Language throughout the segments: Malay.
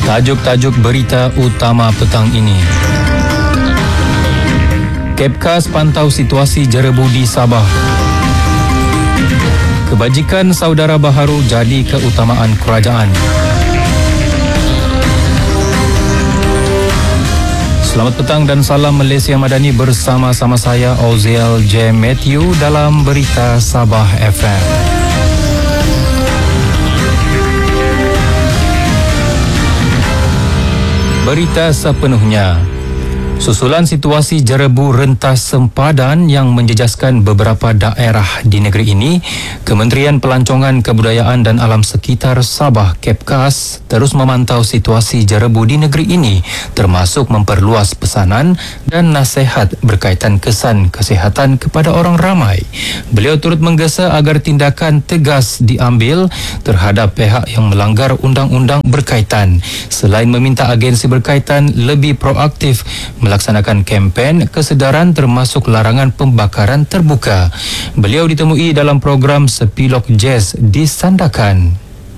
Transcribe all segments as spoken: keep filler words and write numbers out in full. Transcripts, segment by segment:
Tajuk-tajuk berita utama petang ini. Kepkas pantau situasi jerebu di Sabah. Kebajikan saudara baharu jadi keutamaan kerajaan. Selamat petang dan salam Malaysia Madani bersama-sama saya Oziel J. Matthew dalam Berita Sabah F M. Berita sepenuhnya. Susulan situasi jerebu rentas sempadan yang menjejaskan beberapa daerah di negeri ini, Kementerian Pelancongan Kebudayaan dan Alam Sekitar Sabah Kepkas terus memantau situasi jerebu di negeri ini, termasuk memperluas pesanan dan nasihat berkaitan kesan kesihatan kepada orang ramai. Beliau turut menggesa agar tindakan tegas diambil terhadap pihak yang melanggar undang-undang berkaitan, selain meminta agensi berkaitan lebih proaktif melaksanakan kempen kesedaran termasuk larangan pembakaran terbuka. Beliau ditemui dalam program Sepilok Jazz di Sandakan.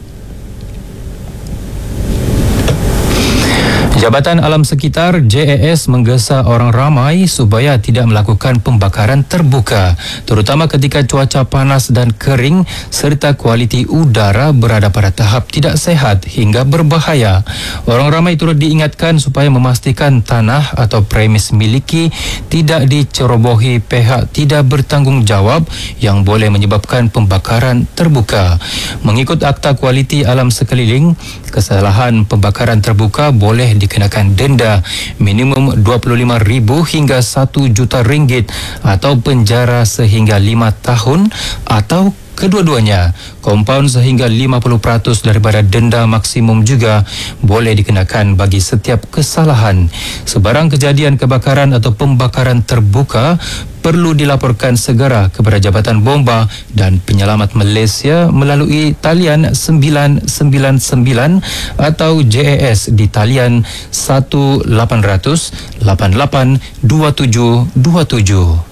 Jabatan Alam Sekitar J A S menggesa orang ramai supaya tidak melakukan pembakaran terbuka, terutama ketika cuaca panas dan kering serta kualiti udara berada pada tahap tidak sehat hingga berbahaya. Orang ramai turut diingatkan supaya memastikan tanah atau premis miliki tidak dicerobohi pihak tidak bertanggungjawab yang boleh menyebabkan pembakaran terbuka. Mengikut Akta Kualiti Alam Sekeliling, kesalahan pembakaran terbuka boleh dikenakan denda minimum dua puluh lima ribu hingga satu juta ringgit atau penjara sehingga lima tahun atau kedua-duanya. Kompaun sehingga lima puluh peratus daripada denda maksimum juga boleh dikenakan bagi setiap kesalahan. Sebarang kejadian kebakaran atau pembakaran terbuka perlu dilaporkan segera kepada Jabatan Bomba dan Penyelamat Malaysia melalui talian sembilan sembilan sembilan atau J A S di talian satu lapan kosong kosong lapan lapan dua tujuh dua tujuh.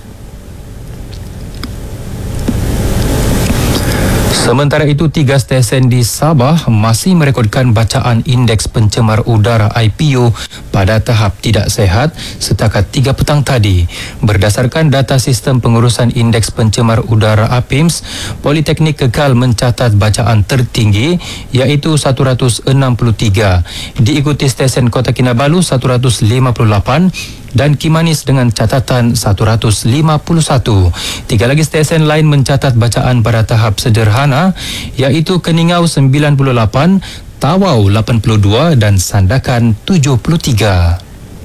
Sementara itu, tiga stesen di Sabah masih merekodkan bacaan Indeks Pencemar Udara I P U pada tahap tidak sehat setakat tiga petang tadi. Berdasarkan data Sistem Pengurusan Indeks Pencemar Udara A P I M S, Politeknik Kekal mencatat bacaan tertinggi iaitu satu ratus enam puluh tiga, diikuti stesen Kota Kinabalu satu ratus lima puluh lapan dan Kimanis dengan catatan satu ratus lima puluh satu. Tiga lagi stesen lain mencatat bacaan pada tahap sederhana iaitu Keningau sembilan puluh lapan, Tawau lapan puluh dua dan Sandakan tujuh puluh tiga.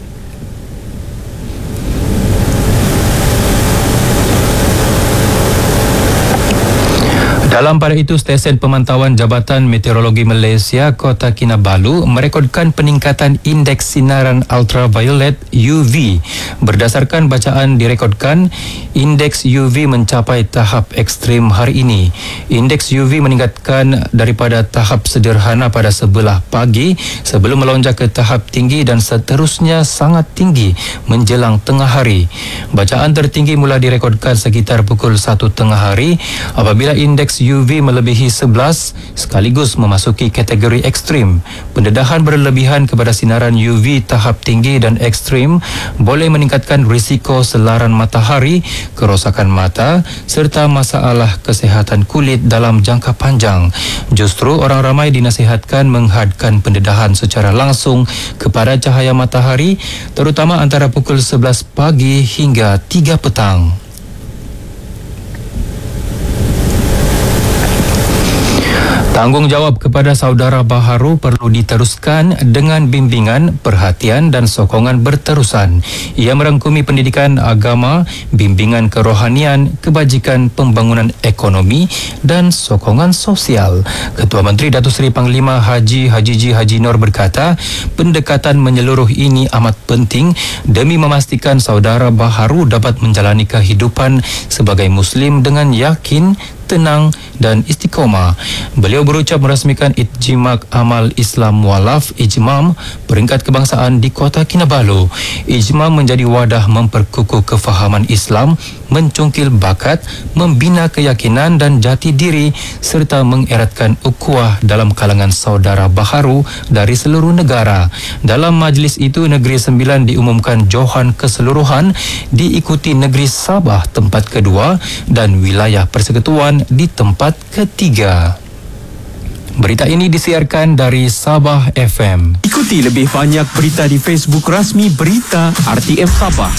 Dalam pada itu, stesen pemantauan Jabatan Meteorologi Malaysia Kota Kinabalu merekodkan peningkatan indeks sinaran ultraviolet U V. Berdasarkan bacaan direkodkan, indeks U V mencapai tahap ekstrim hari ini. Indeks U V meningkatkan daripada tahap sederhana pada sebelah pagi sebelum melonjak ke tahap tinggi dan seterusnya sangat tinggi menjelang tengah hari. Bacaan tertinggi mula direkodkan sekitar pukul satu tengah hari apabila indeks U V melebihi sebelas sekaligus memasuki kategori ekstrim. Pendedahan berlebihan kepada sinaran U V tahap tinggi dan ekstrim boleh meningkatkan risiko selaran matahari, kerosakan mata serta masalah kesihatan kulit dalam jangka panjang. Justru orang ramai dinasihatkan menghadkan pendedahan secara langsung kepada cahaya matahari, terutama antara pukul sebelas pagi hingga tiga petang. Tanggungjawab kepada saudara baharu perlu diteruskan dengan bimbingan, perhatian dan sokongan berterusan. Ia merangkumi pendidikan agama, bimbingan kerohanian, kebajikan, pembangunan ekonomi dan sokongan sosial. Ketua Menteri Datuk Seri Panglima Haji Hajiji Haji Nur berkata, pendekatan menyeluruh ini amat penting demi memastikan saudara baharu dapat menjalani kehidupan sebagai Muslim dengan yakin, tenang dan istiqomah. Beliau berucap merasmikan Ijtimak Amal Islam Mualaf Ijmam peringkat kebangsaan di Kota Kinabalu. Ijmam menjadi wadah memperkukuh kefahaman Islam, mencungkil bakat, membina keyakinan dan jati diri serta mengeratkan ukhuwah dalam kalangan saudara baharu dari seluruh negara. Dalam majlis itu, Negeri Sembilan diumumkan Johan keseluruhan, diikuti Negeri Sabah tempat kedua dan Wilayah Persekutuan di tempat ketiga. Berita ini disiarkan dari Sabah F M. Ikuti lebih banyak berita di Facebook rasmi Berita R T M Sabah.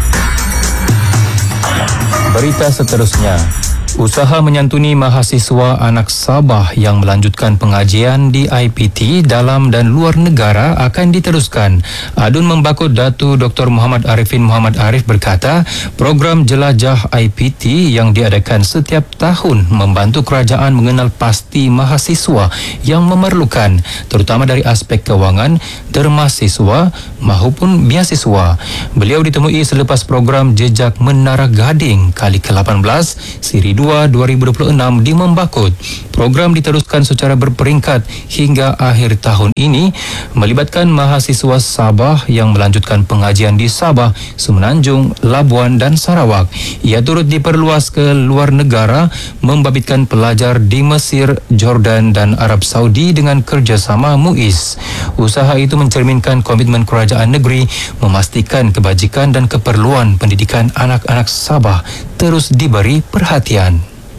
Berita seterusnya. Usaha menyantuni mahasiswa anak Sabah yang melanjutkan pengajian di I P T dalam dan luar negara akan diteruskan. Adun Membakut Datu Doktor Muhammad Arifin Muhammad Arif berkata, program jelajah I P T yang diadakan setiap tahun membantu kerajaan mengenal pasti mahasiswa yang memerlukan, terutama dari aspek kewangan, derma siswa maupun biasiswa. Beliau ditemui selepas program Jejak Menara Gading kali ke lapan belas siri dua dua ribu dua puluh enam di Membakut. Program diteruskan secara berperingkat hingga akhir tahun ini, melibatkan mahasiswa Sabah yang melanjutkan pengajian di Sabah, Semenanjung, Labuan dan Sarawak. Ia turut diperluas ke luar negara, membabitkan pelajar di Mesir, Jordan dan Arab Saudi dengan kerjasama MUIS. Usaha itu mencerminkan komitmen kerajaan negeri memastikan kebajikan dan keperluan pendidikan anak-anak Sabah terus diberi perhatian.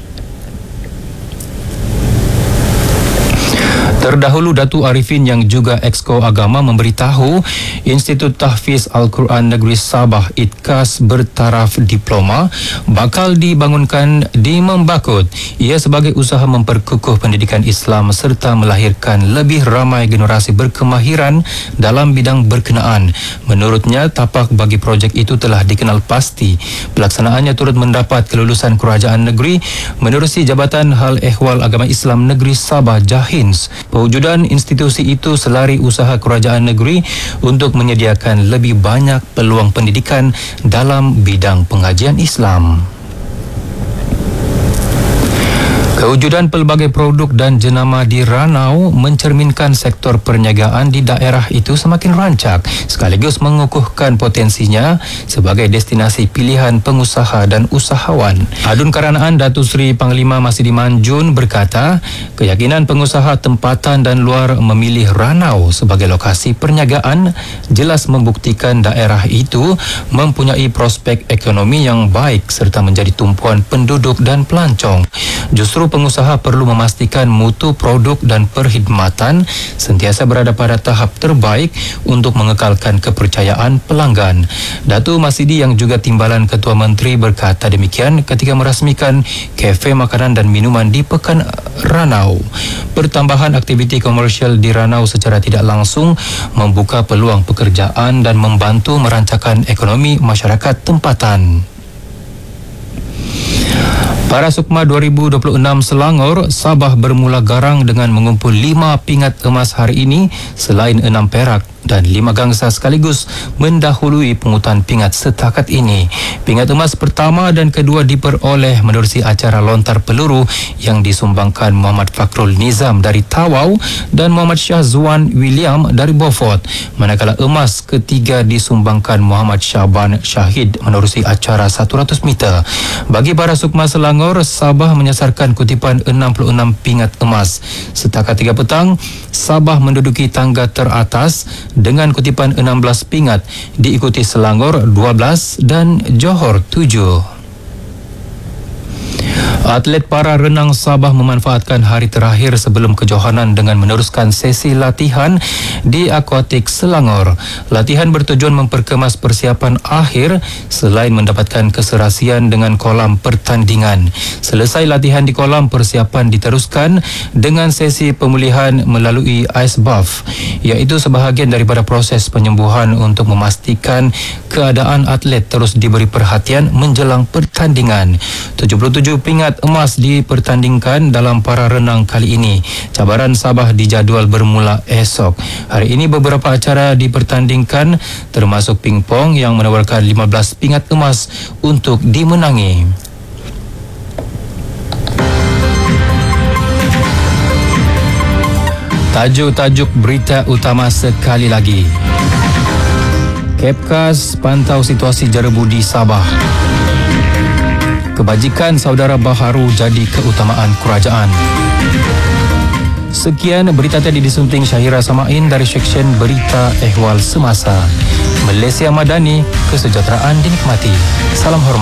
Terdahulu, Datuk Arifin yang juga Exco Agama memberitahu Institut Tahfiz Al-Quran Negeri Sabah I T K A S bertaraf diploma bakal dibangunkan di Membakut. Ia sebagai usaha memperkukuh pendidikan Islam serta melahirkan lebih ramai generasi berkemahiran dalam bidang berkenaan. Menurutnya, tapak bagi projek itu telah dikenal pasti. Pelaksanaannya turut mendapat kelulusan kerajaan negeri menerusi Jabatan Hal Ehwal Agama Islam Negeri Sabah Jahins. Pewujudan institusi itu selari usaha kerajaan negeri untuk menyediakan lebih banyak peluang pendidikan dalam bidang pengajian Islam. Kewujudan pelbagai produk dan jenama di Ranau mencerminkan sektor perniagaan di daerah itu semakin rancak, sekaligus mengukuhkan potensinya sebagai destinasi pilihan pengusaha dan usahawan. Adun Karanaan Datuk Seri Panglima Masidi Manjun berkata, keyakinan pengusaha tempatan dan luar memilih Ranau sebagai lokasi perniagaan jelas membuktikan daerah itu mempunyai prospek ekonomi yang baik serta menjadi tumpuan penduduk dan pelancong. Justru pengusaha perlu memastikan mutu produk dan perkhidmatan sentiasa berada pada tahap terbaik untuk mengekalkan kepercayaan pelanggan. Datuk Masidi yang juga timbalan Ketua Menteri berkata demikian ketika merasmikan kafe makanan dan minuman di Pekan Ranau. Pertambahan aktiviti komersial di Ranau secara tidak langsung membuka peluang pekerjaan dan membantu merancangkan ekonomi masyarakat tempatan. Para Sukma dua ribu dua puluh enam Selangor, Sabah bermula garang dengan mengumpul lima pingat emas hari ini selain enam perak dan lima gangsa sekaligus mendahului pungutan pingat setakat ini. Pingat emas pertama dan kedua diperoleh menerusi acara lontar peluru yang disumbangkan Muhammad Fakrul Nizam dari Tawau dan Muhammad Syahzuan William dari Beaufort. Manakala emas ketiga disumbangkan Muhammad Syaban Syahid menerusi acara seratus meter. Bagi para Sukma Selangor, Sabah menyasarkan kutipan enam puluh enam pingat emas. Setakat tiga petang, Sabah menduduki tangga teratas dengan kutipan enam belas pingat, diikuti Selangor dua belas dan Johor tujuh. Atlet para renang Sabah memanfaatkan hari terakhir sebelum kejohanan dengan meneruskan sesi latihan di Akuatik Selangor. Latihan bertujuan memperkemas persiapan akhir selain mendapatkan keserasian dengan kolam pertandingan. Selesai latihan di kolam, persiapan diteruskan dengan sesi pemulihan melalui ice bath, iaitu sebahagian daripada proses penyembuhan untuk memastikan keadaan atlet terus diberi perhatian menjelang pertandingan. tujuh puluh tujuh pingat emas dipertandingkan dalam para renang kali ini. Cabaran Sabah dijadual bermula esok. Hari ini beberapa acara dipertandingkan termasuk pingpong yang menawarkan lima belas pingat emas untuk dimenangi. Tajuk-tajuk berita utama sekali lagi. Kepkas pantau situasi jara budi Sabah. Kebajikan saudara baharu jadi keutamaan kerajaan. Sekian berita tadi disunting Syahira Samain dari Seksyen Berita Ehwal Semasa. Malaysia Madani, kesejahteraan dinikmati. Salam hormat.